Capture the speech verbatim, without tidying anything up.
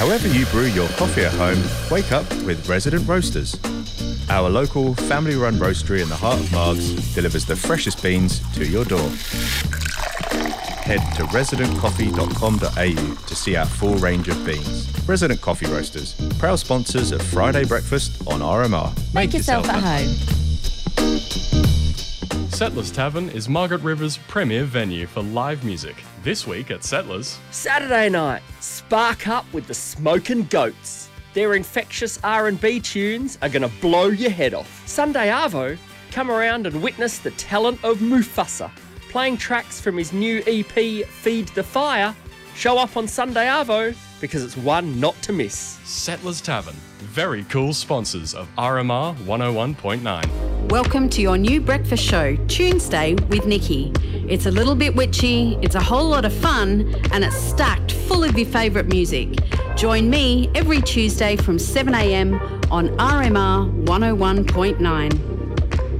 However you brew your coffee at home, wake up with Resident Roasters. Our local, family-run roastery in the heart of Margs delivers the freshest beans to your door. Head to resident coffee dot com dot a u to see our full range of beans. Resident Coffee Roasters, proud sponsors of Friday Breakfast on R M R. Make, Make yourself, yourself at home. Settlers Tavern is Margaret River's premier venue for live music. This week at Settlers... Saturday night, spark up with the Smokin' Goats. Their infectious R and B tunes are going to blow your head off. Sunday Arvo, come around and witness the talent of Mufasa. Playing tracks from his new E P, Feed the Fire. Show up on Sunday Arvo because it's one not to miss. Settlers Tavern, very cool sponsors of R M R one oh one point nine. Welcome to your new breakfast show, Tuesday with Nikki. It's a little bit witchy, it's a whole lot of fun, and it's stacked full of your favourite music. Join me every Tuesday from seven a m on R M R one oh one point nine.